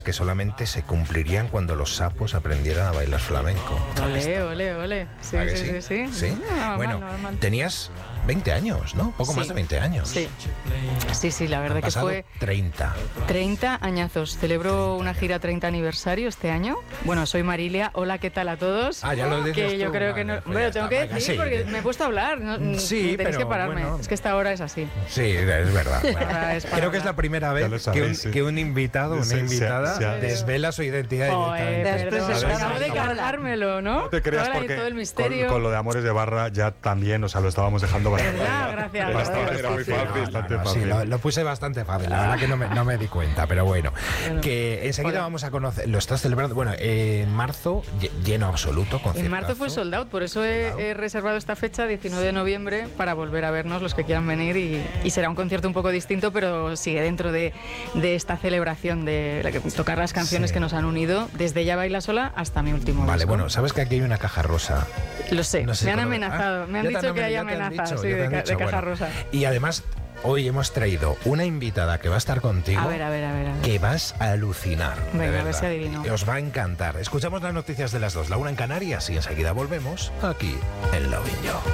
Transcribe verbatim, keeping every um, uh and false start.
que solamente se cumplirían cuando los sapos aprendieran a bailar flamenco. Ole, ole, ole. Sí, ¿A que sí, sí, sí. ¿Sí? No, Bueno, mal, no, mal. tenías veinte años, ¿no? Poco Sí. más de veinte años. Sí, sí, sí, la verdad Han que pasado fue treinta. treinta añazos. Celebro una gira treinta aniversario este año. Bueno, soy Marilia. Hola, ¿qué tal a todos? Ah, ya lo dices Que yo tú, creo que vale, no... pues Bueno, ya tengo está, que venga, decir sí. porque me he puesto a hablar. No, Sí, tenéis pero que pararme. bueno. Es que esta hora es así. Sí, es verdad. Bueno, Ahora es para creo que es la hablar. primera Ya vez lo que, sabéis, un, sí. que un invitado o una Sí, sí, invitada sí, sí. desvela su identidad Joder, directamente. perdón, presentado. acabo de cargármelo, ¿no? No te creas Ahora hay porque todo el con, misterio. con lo de Amores de Barra ya también, o sea, lo estábamos dejando bastante, ¿Verdad? Gracias. bastante Era muy fácil, fácil. No, no, bastante no, sí, fácil. lo, lo puse bastante fácil, la verdad que no me, no me di cuenta, pero bueno, Bueno. que enseguida Hola. vamos a conocer, lo estás celebrando, bueno, en marzo, lle- lleno absoluto, En conciertazo. marzo fue sold out, por eso he, he reservado esta fecha, diecinueve de noviembre, para volver a vernos los que quieran venir y, y será un concierto un poco distinto, pero sigue dentro de, de esta celebración de la que- tocar las canciones Sí. que nos han unido, desde Ya Baila Sola hasta mi último Vale, disco. bueno, sabes que aquí hay una caja rosa. Lo sé, No sé me han cómo- amenazado, Ah, me han ya te dicho que hay ya te han amenazas dicho, sí, ya te de, han ca- dicho, de caja bueno. rosa. Y además, hoy hemos traído una invitada que va a estar contigo. A ver, a ver, a ver. A ver. Que vas a alucinar. de Venga, a ver verdad. si adivino. Os va a encantar. Escuchamos las noticias de las dos, la una en Canarias y enseguida volvemos aquí en Lovin' You.